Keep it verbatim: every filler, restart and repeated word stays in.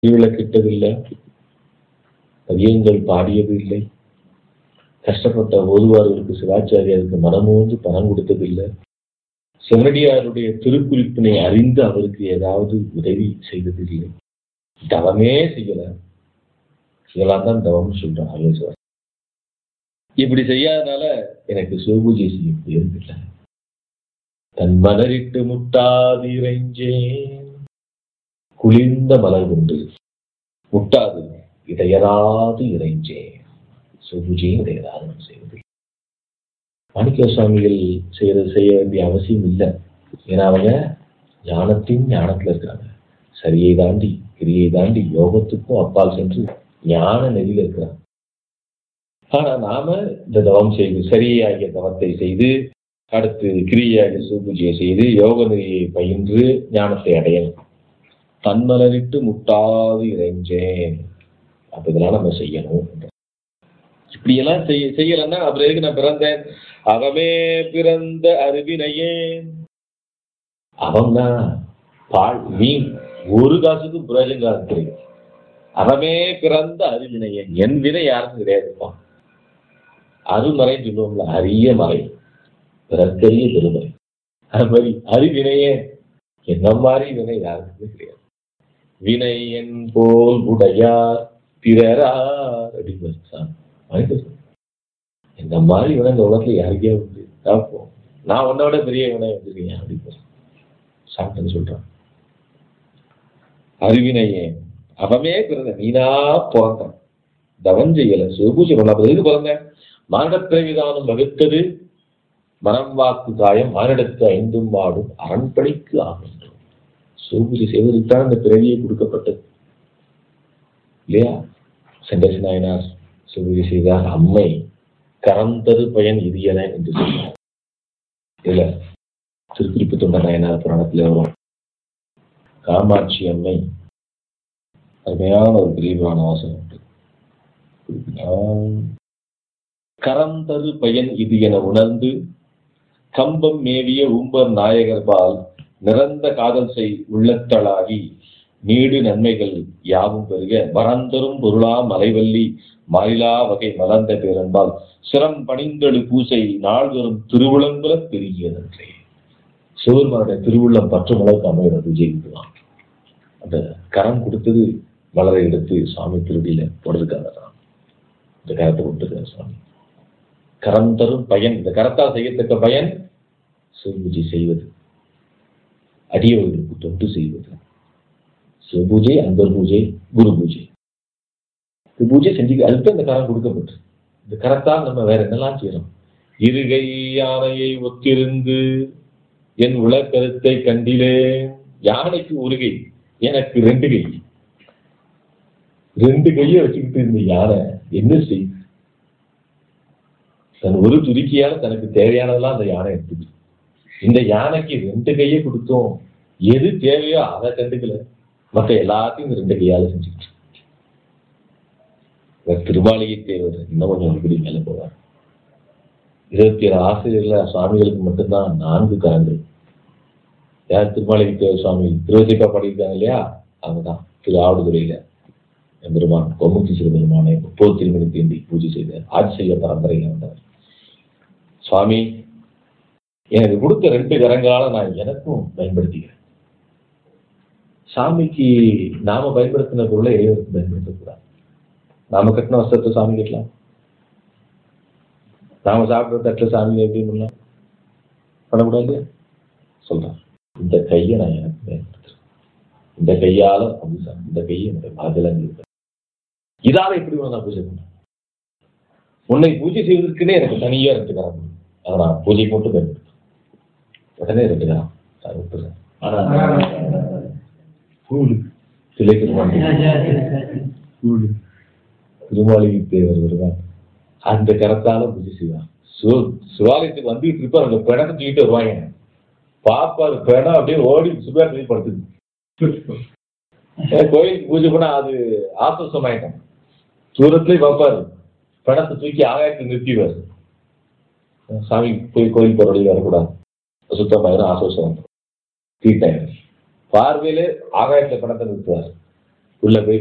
விளக்கிட்டதில்லை, பதியங்கள் பாடியது இல்லை, கஷ்டப்பட்ட ஓதுவார்களுக்கு சிவாச்சாரியாருக்கு மனமோந்து பணம் கொடுத்ததில்லை, சிவனடியாருடைய திருக்குறிப்பினை அறிந்து அவருக்கு ஏதாவது உதவி செய்ததில்லை, தவமே செய்யல. இதெல்லாம் தான் தவம்னு சொல்றான் ஆலோசனை. இப்படி செய்யாதனால எனக்கு சிவபூஜை செய்ய முடியவில்லை. தன் மலரிட்டு முட்டாது இறைஞ்சேன், குளிர்ந்த மலர் கொண்டு முட்டாது இடையராது இறைஞ்சேன். சிவபூஜையும் இடையராது நம்ம செய்வதில்லை. மாணிக்க சுவாமிகள் செய்யறது செய்ய வேண்டிய அவசியம் இல்லை. ஏன்னா அவங்க ஞானத்தின் ஞானத்துல இருக்கிறாங்க. சரியை தாண்டி கிரியை தாண்டி யோகத்துக்கும் அப்பால் சென்று ஞான நெறியில இருக்கிறாங்க. ஆனா நாம இந்த தவம் செய்து சரியாகிய தவத்தை செய்து அடுத்து கிரியாகிய சிவபூஜையை செய்து யோக நெறியை பயின்று ஞானத்தை அடையணும். தன்மலரிட்டு முட்டாது இறைஞ்சேன். அப்ப இதெல்லாம் நம்ம செய்யணும். இப்படியெல்லாம் செய்ய செய்யலன்னா அப்புறம் எதுக்கு நான் பிறந்தேன்? அவமே பிறந்த அருவினையே. அவன்னா பால் மீன் ஒரு காசுக்கும் பிரயோஜனம் தெரியும். அவமே பிறந்த அருவினையே. என் வினை யாருக்கும் கிடையாதுப்பான். அருமறைன்னு சொல்லுவோம்ல, அரிய மறை, பிறக்கரிய பெருமறை. அது மாதிரி அருவினையே என்ன மாதிரி வினை யாருக்குமே கிடையாது. வினை என் போல் உடையார் பிறரார் அப்படின்னு இந்த மாதிரி வினை இந்த உலகத்துல யாருக்கே உண்டு. பார்ப்போம், நான் உன்னை விட பெரிய வினை வச்சிருக்கேன் அப்படின்னு சாப்பிட்டேன்னு சொல்றான். அறிவினையே அவமே பிறந்த நீனா பிறந்தான். தவம் செய்யல, சிவபூஜை பண்ணாத இது பிறந்த மானிடப்பிரவிதானம் வகுத்தது மனம் வாக்கு காயம் மானிடத்து ஐந்தும் வாடும் அரண்படைக்கு ஆகும். சிவபூஜை செய்வதற்கான இந்த பிறவியை கொடுக்கப்பட்டது இல்லையா? செண்டசி நாயனார் சிவபூஜை செய்தார். அம்மை கரம் தரு பயன் இது என என்று சொன்னார். இல்ல திருக்குறிப்பு தொண்ட நாயனார் புராணத்துல வரும். காமாட்சி அம்மை அருமையான ஒரு பிரிவான வாசகம் உண்டு. கரம் தரு பயன் இது என உணர்ந்து கம்பம் மேவிய உம்பர் நாயகர்பால் நிறந்த காதல் செய் உள்ளத்தளாகி நீடு நன்மைகள் யாவும் பெருக வரந்தரும் பொருளா மலைவல்லி மாறிலா வகை மலர்ந்த பேரன்பால் சிரம் பணிந்தெழு பூசை நாள்தோறும் திருவுளங்குல பெருகியதன்றே. சிவருமானுடைய திருவுள்ளம் பற்று மலருக்கு அமைகிற பூஜை இதுதான். அந்த கரம் கொடுத்தது மலரை எடுத்து சுவாமி திருடியில போடுறதுக்காக தான் இந்த கரத்தை கொடுத்துருக்காரு சுவாமி. கரம் தரும் பயன், இந்த கரத்தால் செய்யத்தக்க பயன் சிவபூஜை செய்வது, அடியவர்களுக்கு தொண்டு செய்வது. சிவபூஜை, அன்பர் பூஜை, குரு பூஜை, இந்த பூஜை செஞ்சு அதுக்கு இந்த கரம் கொடுக்கப்பட்டு இந்த கரத்தால் நம்ம வேற என்னெல்லாம் செய்யறோம்? இருகை யானையை ஒத்திருந்து என் உலக்கருத்தை கண்டிலே. யானைக்கு ஒரு கை, எனக்கு ரெண்டு கை. ரெண்டு கையை வச்சுக்கிட்டு இருந்த யானை என்ன செய்யுது? தன் ஒரு துருக்கியால தனக்கு தேவையானதெல்லாம் அந்த யானை எடுத்துது. இந்த யானைக்கு ரெண்டு கையை கொடுத்தோம், எது தேவையோ அதை கண்டுக்கல, மற்ற எல்லாத்தையும் இந்த ரெண்டு கையால செஞ்சுக்கிட்டு. திருமாளிகை தேவர் இன்னும் கொஞ்சம் இப்படி மேல போவார். இருபத்தி ஏழு ஆசிரியர்ல சுவாமிகளுக்கு மட்டும்தான் நான்கு கரங்கள். யார்? திருமாளிகை தேவர் சுவாமி திருவதிப்பா பாடியிருக்காங்க இல்லையா, அவங்கதான். திரு ஆவடுதுறையில பெருமான் கொமுத்தி சிறுபெருமானை முப்பது திருமணி தீண்டி பூஜை செய்தார். ஆட்சி செய்ய பரம்பரையில் வந்தவர் சுவாமி. எனக்கு கொடுத்த ரெண்டு கரங்களால நான் எனக்கும் பயன்படுத்திக்கிறேன். சாமிக்கு நாம பயன்படுத்தின பொருளை இறைவனுக்கு பயன்படுத்தக்கூடாது. நாம கட்டின வஸ்திரத்தை சாமி கட்டலாம், நாம சாப்பிட்ற தட்டில் சாமி எப்படி பண்ணலாம்? பண்ணக்கூடாது சொல்றேன். இந்த கையை நான் எனக்கு பயன்படுத்துறேன், இந்த கையால அப்படி இந்த கையை என்னுடைய பாதலாம் இருக்க இதால எப்படி நான் பூஜை பண்ணேன்? உன்னை பூஜை செய்வதற்குன்னே எனக்கு தனியா ரெண்டு கரம், அதை நான் பூஜைக்கு மட்டும் பயன்படுத்துறேன். உடனே ரெண்டு கரம் அதை விட்டுறேன். ஆனா கூழு சிலை திருமாளி கூழு திருமாளிகை தேவர் வருவாங்க, அந்த கரத்தால பூஜை செய்வாங்க. சிவ சிவாலயத்துக்கு வந்துட்டு இருப்ப அந்த பிணத்தை தூக்கிட்டு வருவாங்க. பாப்பா அது பிணம் அப்படியே ஓடி சுபேரத்தில் படுத்துது. கோயிலுக்கு பூஜை பண்ணா அது ஆசுவாசமாயிட்டான். தூரத்துலயும் பார்ப்பாரு, பிணத்தை தூக்கி ஆகாயத்தில் நிறுத்திடுவாரு. சாமி போய் கோயில் போற வழி வரக்கூடாது, சுத்தமாயிரும், ஆசுவாசம் தீட்டாயிரும். பார்வையிலே ஆகாயத்துல பிணத்தை நிறுத்துவார். உள்ளது.